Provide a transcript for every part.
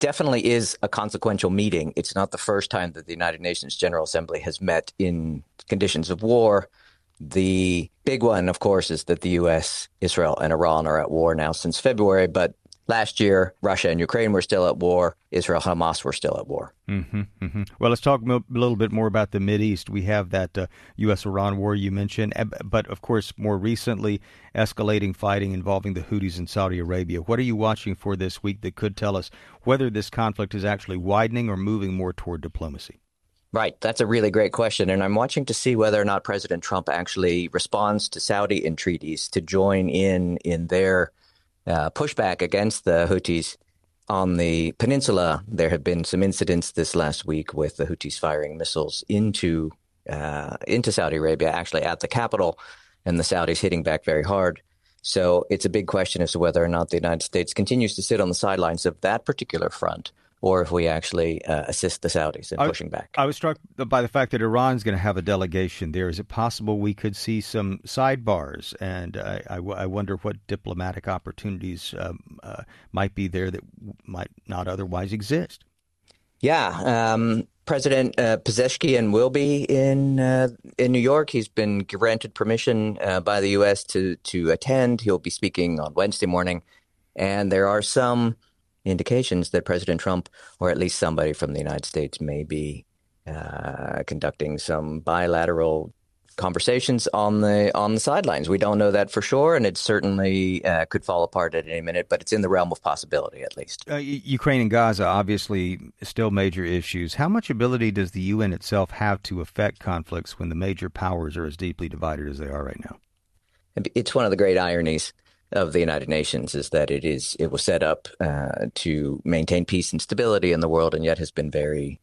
definitely is a consequential meeting. It's not the first time that the United Nations General Assembly has met in conditions of war. The big one, of course, is that the U.S., Israel, and Iran are at war now since February. But last year, Russia and Ukraine were still at war. Israel, Hamas were still at war. Well, let's talk a little bit more about the Mideast. We have that U.S.-Iran war you mentioned, but of course, more recently, escalating fighting involving the Houthis in Saudi Arabia. What are you watching for this week that could tell us whether this conflict is actually widening or moving more toward diplomacy? Right. That's a really great question. And I'm watching to see whether or not President Trump actually responds to Saudi entreaties to join in their pushback against the Houthis on the peninsula. There have been some incidents this last week with the Houthis firing missiles into Saudi Arabia, actually at the capital, and the Saudis hitting back very hard. So it's a big question as to whether or not the United States continues to sit on the sidelines of that particular front, or if we actually assist the Saudis in pushing back. I was struck by the fact that Iran's going to have a delegation there. Is it possible we could see some sidebars? And I wonder what diplomatic opportunities might be there that might not otherwise exist. Yeah. President Pezeshkian will be in New York. He's been granted permission by the U.S. to attend. He'll be speaking on Wednesday morning. And there are some indications that President Trump, or at least somebody from the United States, may be conducting some bilateral conversations on the sidelines. We don't know that for sure, and it certainly could fall apart at any minute, but it's in the realm of possibility, at least. Ukraine and Gaza, obviously, still major issues. How much ability does the UN itself have to affect conflicts when the major powers are as deeply divided as they are right now? It's one of the great ironies of the United Nations is that it was set up to maintain peace and stability in the world, and yet has been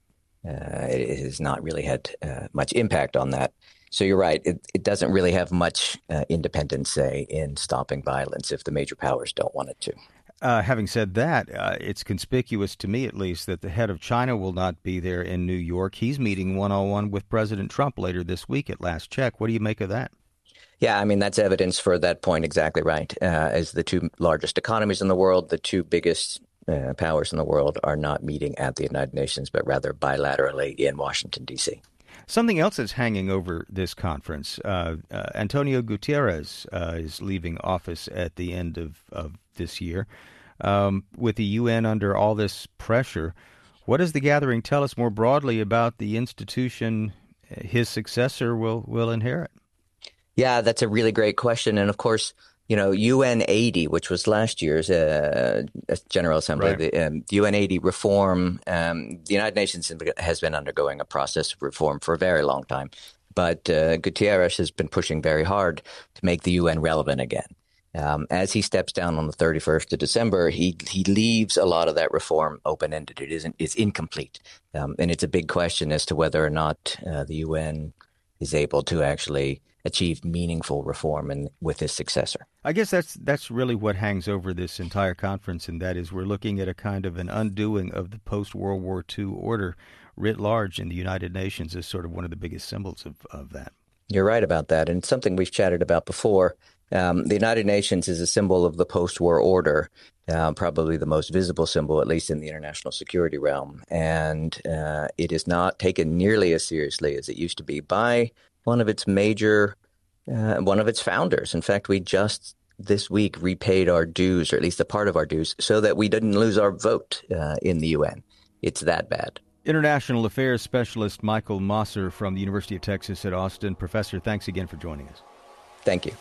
it has not really had much impact on that. So you're right. It doesn't really have much independent say in stopping violence if the major powers don't want it to. Having said that, it's conspicuous to me, at least, that the head of China will not be there in New York. He's meeting one-on-one with President Trump later this week at last check. What do you make of that? Yeah, I mean, that's evidence for that point exactly right. As the two largest economies in the world, the two biggest powers in the world are not meeting at the United Nations, but rather bilaterally in Washington, D.C. Something else is hanging over this conference. Antonio Guterres is leaving office at the end of this year. With the UN under all this pressure, what does the gathering tell us more broadly about the institution his successor will inherit? Yeah, that's a really great question. And of course, UN 80, which was last year's General Assembly, right. The UN 80 reform, the United Nations has been undergoing a process of reform for a very long time. But Guterres has been pushing very hard to make the UN relevant again. As he steps down on the 31st of December, he leaves a lot of that reform open-ended. It's incomplete. And it's a big question as to whether or not the UN is able to actually achieve meaningful reform with his successor. I guess that's really what hangs over this entire conference, and that is we're looking at a kind of an undoing of the post-World War II order writ large in the United Nations as sort of one of the biggest symbols of that. You're right about that, and something we've chatted about before. The United Nations is a symbol of the post-war order, probably the most visible symbol, at least in the international security realm, and it is not taken nearly as seriously as it used to be by one of its founders. In fact, we just this week repaid our dues, or at least a part of our dues, so that we didn't lose our vote in the UN. It's that bad. International Affairs Specialist Michael Mosser from the University of Texas at Austin. Professor, thanks again for joining us. Thank you.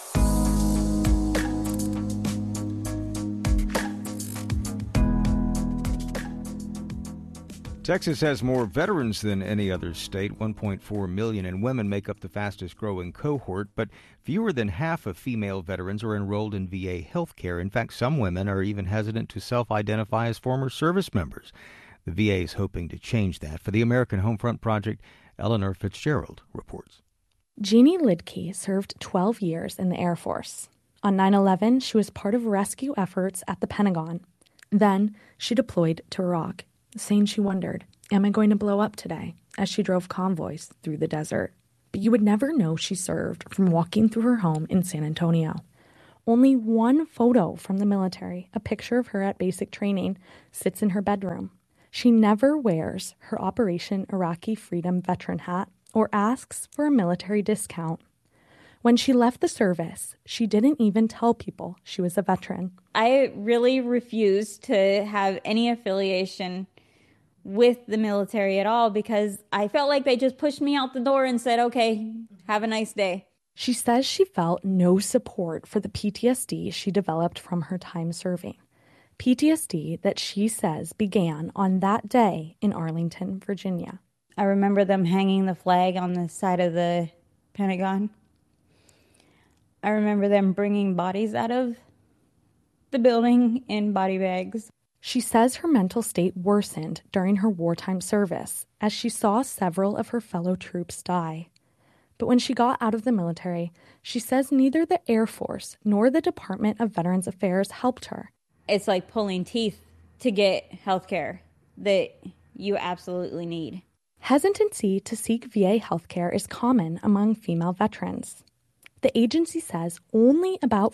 Texas has more veterans than any other state, 1.4 million, and women make up the fastest growing cohort, but fewer than half of female veterans are enrolled in VA health care. In fact, some women are even hesitant to self-identify as former service members. The VA is hoping to change that. For the American Homefront Project, Eleanor Fitzgerald reports. Jeannie Lidke served 12 years in the Air Force. On 9/11, she was part of rescue efforts at the Pentagon. Then she deployed to Iraq, saying she wondered, am I going to blow up today, as she drove convoys through the desert. But you would never know she served from walking through her home in San Antonio. Only one photo from the military, a picture of her at basic training, sits in her bedroom. She never wears her Operation Iraqi Freedom veteran hat or asks for a military discount. When she left the service, she didn't even tell people she was a veteran. I really refused to have any affiliation with the military at all because I felt like they just pushed me out the door and said, okay, have a nice day. She says she felt no support for the PTSD she developed from her time serving. PTSD that she says began on that day in Arlington, Virginia. I remember them hanging the flag on the side of the Pentagon. I remember them bringing bodies out of the building in body bags. She says her mental state worsened during her wartime service as she saw several of her fellow troops die. But when she got out of the military, she says neither the Air Force nor the Department of Veterans Affairs helped her. It's like pulling teeth to get health care that you absolutely need. Hesitancy to seek VA health care is common among female veterans. The agency says only about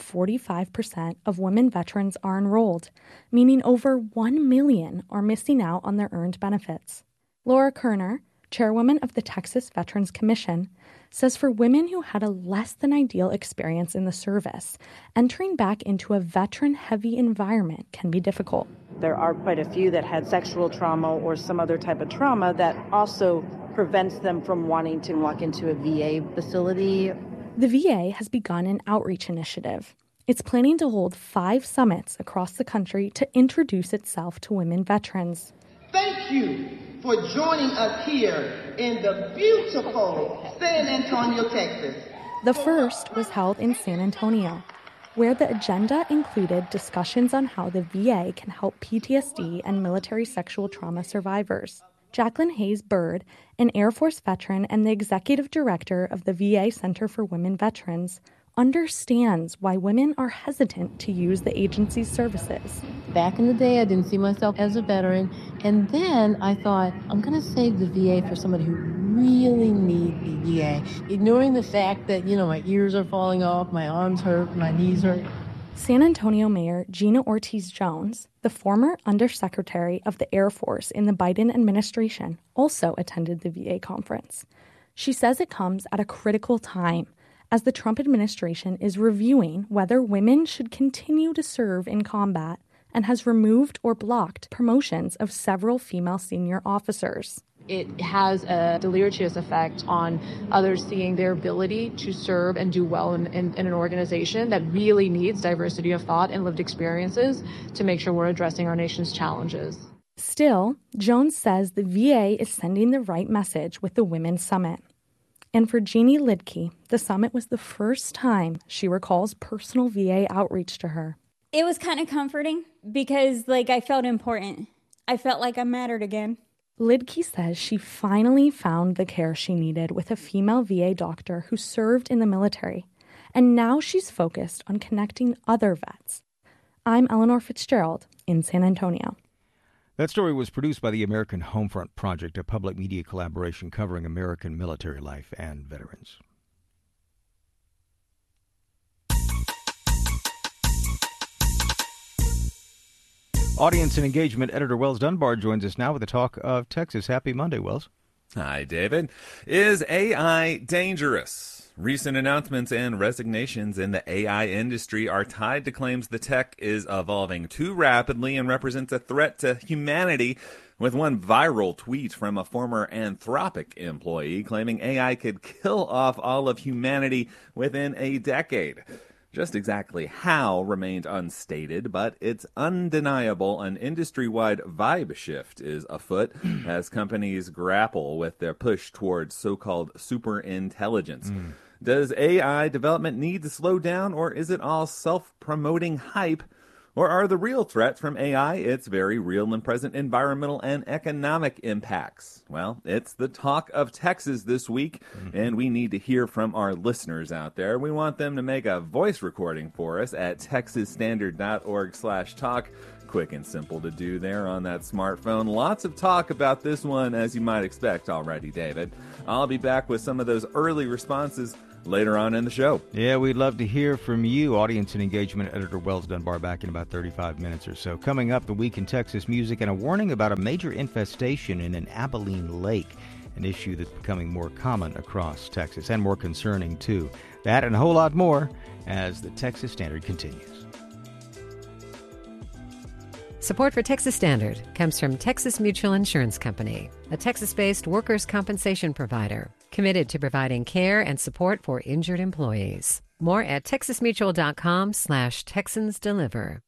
45% of women veterans are enrolled, meaning over 1 million are missing out on their earned benefits. Laura Kerner, chairwoman of the Texas Veterans Commission, says for women who had a less than ideal experience in the service, entering back into a veteran-heavy environment can be difficult. There are quite a few that had sexual trauma or some other type of trauma that also prevents them from wanting to walk into a VA facility. The VA has begun an outreach initiative. It's planning to hold 5 summits across the country to introduce itself to women veterans. Thank you for joining us here in the beautiful San Antonio, Texas. The first was held in San Antonio, where the agenda included discussions on how the VA can help PTSD and military sexual trauma survivors. Jacqueline Hayes Bird, an Air Force veteran and the executive director of the VA Center for Women Veterans, understands why women are hesitant to use the agency's services. Back in the day, I didn't see myself as a veteran, and then I thought, I'm going to save the VA for somebody who really needs the VA, ignoring the fact that, my ears are falling off, my arms hurt, my knees hurt. San Antonio Mayor Gina Ortiz-Jones, the former undersecretary of the Air Force in the Biden administration, also attended the VA conference. She says it comes at a critical time as the Trump administration is reviewing whether women should continue to serve in combat and has removed or blocked promotions of several female senior officers. It has a deleterious effect on others seeing their ability to serve and do well in an organization that really needs diversity of thought and lived experiences to make sure we're addressing our nation's challenges. Still, Jones says the VA is sending the right message with the Women's Summit. And for Jeannie Lidke, the summit was the first time she recalls personal VA outreach to her. It was kind of comforting because, I felt important. I felt like I mattered again. Lidke says she finally found the care she needed with a female VA doctor who served in the military, and now she's focused on connecting other vets. I'm Eleanor Fitzgerald in San Antonio. That story was produced by the American Homefront Project, a public media collaboration covering American military life and veterans. Audience and engagement editor Wells Dunbar joins us now with a talk of Texas. Happy Monday, Wells. Hi, David. Is AI dangerous? Recent announcements and resignations in the AI industry are tied to claims the tech is evolving too rapidly and represents a threat to humanity, with one viral tweet from a former Anthropic employee claiming AI could kill off all of humanity within a decade. Just exactly how remained unstated, but it's undeniable an industry-wide vibe shift is afoot as companies grapple with their push towards so-called superintelligence. Does AI development need to slow down, or is it all self-promoting hype? Or are the real threats from AI its very real and present environmental and economic impacts? Well, it's the talk of Texas this week, and we need to hear from our listeners out there. We want them to make a voice recording for us at texasstandard.org/talk. Quick and simple to do there on that smartphone. Lots of talk about this one, as you might expect already, David. I'll be back with some of those early responses later on in the show. Yeah, we'd love to hear from you. Audience and engagement editor Wells Dunbar back in about 35 minutes or so. Coming up, the week in Texas music and a warning about a major infestation in an Abilene lake, an issue that's becoming more common across Texas and more concerning, too. That and a whole lot more as the Texas Standard continues. Support for Texas Standard comes from Texas Mutual Insurance Company, a Texas-based workers' compensation provider committed to providing care and support for injured employees. More at texasmutual.com/TexansDeliver.